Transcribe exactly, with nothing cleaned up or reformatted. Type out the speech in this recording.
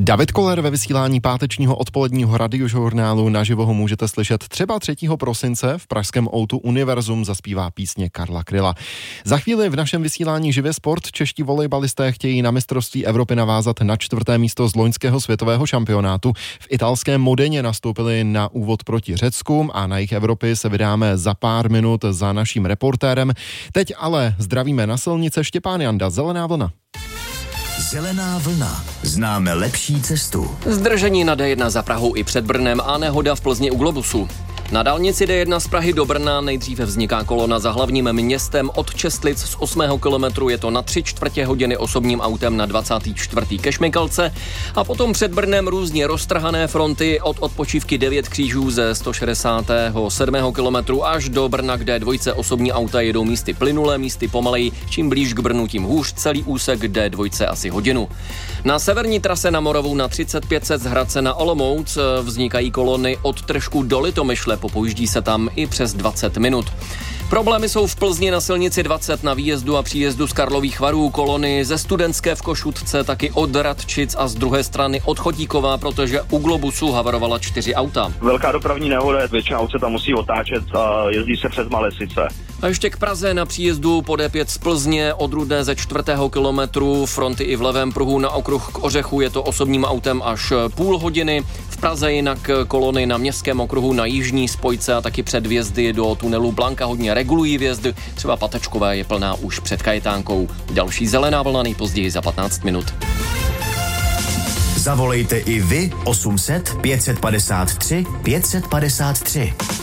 David Koller ve vysílání pátečního odpoledního radiožurnálu naživo ho můžete slyšet třeba třetího prosince v pražském Outu Univerzum zaspívá písně Karla Kryla. Za chvíli v našem vysílání Živě sport čeští volejbalisté chtějí na mistrovství Evropy navázat na čtvrté místo z loňského světového šampionátu. V italském Modeně nastoupili na úvod proti Řecku a na jih Evropy se vydáme za pár minut za naším reportérem. Teď ale zdravíme na silnice Štěpán Janda, Zelená vlna. Zelená vlna. Známe lepší cestu. Zdržení na D jedna za Prahou i před Brnem a nehoda v Plzni u Globusu. Na dálnici D jedna z Prahy do Brna nejdříve vzniká kolona za hlavním městem od Čestlic z osmého kilometru, je to na tři čtvrtě hodiny osobním autem na dvacáté čtvrté ke Šmikalce a potom před Brnem různě roztrhané fronty od odpočívky devět křížů ze sto šedesátého sedmého kilometru až do Brna, kde dvojce osobní auta jedou místy plynulé, místy pomaleji, čím blíž k Brnu, tím hůř, celý úsek D dvojce asi hodinu. Na severní trase na Moravu na třicet pět set z Hradce na Olomouc vznikají kolony od Tržku do Litomyšle, popouždí se tam i přes dvacet minut. Problémy jsou v Plzni na silnici dvacet na výjezdu a příjezdu z Karlových Varů, kolony ze Studentské v Košutce, taky od Radčic a z druhé strany od Chodíkova, protože u Globusu havarovala čtyři auta. Velká dopravní nehoda, většina aut se tam musí otáčet a jezdí se přes Malesice. A ještě k Praze na příjezdu po D pět z Plzně od Rudné ze čtvrtého kilometru, fronty i v levém pruhu na okruh k Ořechu, je to osobním autem až půl hodiny. V Praze jinak kolony na městském okruhu na jižní spojce a taky před vjezdy do tunelu Blanka hodně regulují vjezdy, třeba Patečkové je plná už před Kajetánkou. Další Zelená vlna nejpozději za patnáct minut. Zavolejte i vy osm set pět set padesát tři pět set padesát tři.